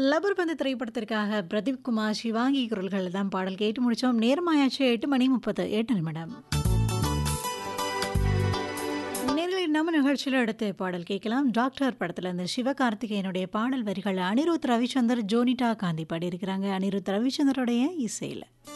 Rubber பந்து திரைப்படத்திற்காக பிரதீப் குமார், சிவாங்கி குரல்கள் தான் பாடல் கேட்டு முடிச்சோம். நேரமாயாச்சு 8:38 நேரில் நம்ம நிகழ்ச்சியில் அடுத்த பாடல் கேட்கலாம். டாக்டர் படத்துல இருந்து சிவகார்த்திகேயனுடைய பாடல் வரிகள் அனிருத் ரவிச்சந்தர், ஜோனிடா காந்தி பாடியிருக்கிறாங்க. அனிருத் ரவிச்சந்தருடைய இசையில்.